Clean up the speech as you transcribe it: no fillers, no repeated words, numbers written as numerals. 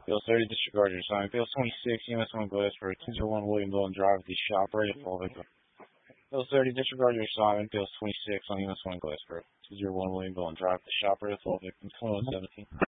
Bill 30, disregard your assignment. Bill 26, US 1 Glassboro, 201 William Dillon Drive, the shop ready to fall victim. Bill 30, disregard your assignment. Bill 26 on US 1 Glassboro, 201 William Dillon Drive, the shop ready to fall victim, 2117.